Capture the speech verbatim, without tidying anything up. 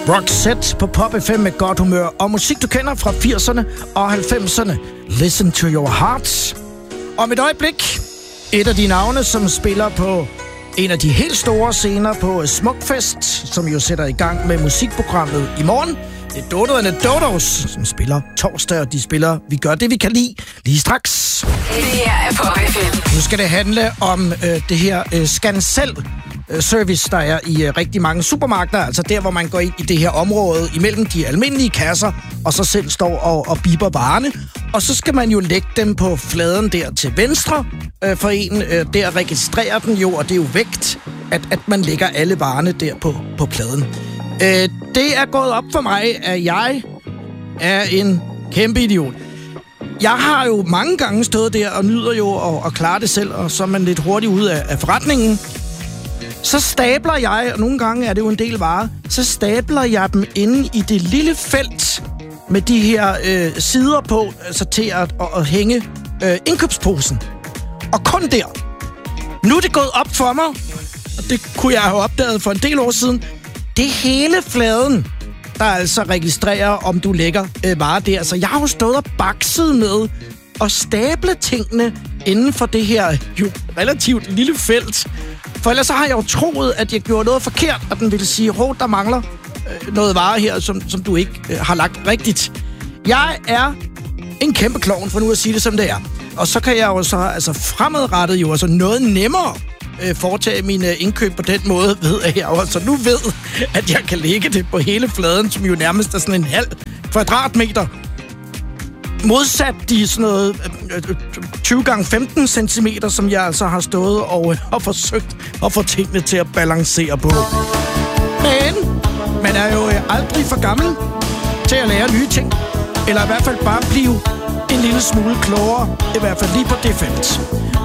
Roxette på Pop F M med godt humør og musik, du kender fra firserne og halvfemserne. Listen to your heart. Om et øjeblik, et af de navne, som spiller på en af de helt store scener på Smukfest, som jo sætter i gang med musikprogrammet i morgen. Det er Dodo and the Dodos, som spiller torsdag, og de spiller Vi gør det, vi kan lide, lige straks. Det her er Pop F M. Nu skal det handle om øh, det her øh, scan selv service, der er i øh, rigtig mange supermarkeder, altså der, hvor man går ind i det her område imellem de almindelige kasser, og så selv står og, og biber varerne, og så skal man jo lægge dem på fladen der til venstre øh, for en. Øh, der registrerer den jo, og det er jo vægt, at, at man lægger alle varerne der på, på pladen. Øh, det er gået op for mig, at jeg er en kæmpe idiot. Jeg har jo mange gange stået der og nyder jo at, at klare det selv, og så er man lidt hurtigt ud af, af forretningen. Så stabler jeg, og nogle gange er det jo en del varer, så stabler jeg dem inde i det lille felt med de her øh, sider på, altså til at, at, at hænge øh, indkøbsposen. Og kun der. Nu er det gået op for mig, og det kunne jeg have opdaget for en del år siden. Det er hele fladen, der altså registrerer, om du lægger øh, varer der. Så jeg har jo stået og bakset med at stable tingene inden for det her jo relativt lille felt. For ellers så har jeg jo troet, at jeg gjorde noget forkert, og den ville sige, hov, der mangler øh, noget varer her, som, som du ikke øh, har lagt rigtigt. Jeg er en kæmpe klovn, for nu at sige det, som det er. Og så kan jeg jo så altså fremadrettet jo altså noget nemmere øh, foretage mine indkøb på den måde, ved jeg jo. Så nu ved, at jeg kan lægge det på hele fladen, som jo nærmest er sådan en halv kvadratmeter. Modsat de sådan noget tyve gange femten centimeter, som jeg altså har stået og, og forsøgt at få tingene til at balancere på. Men man er jo aldrig for gammel til at lære nye ting. Eller i hvert fald bare blive en lille smule klogere, i hvert fald lige på det felt.